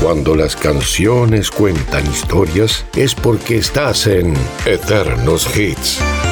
Cuando las canciones cuentan historias es porque estás en Eternos Hits.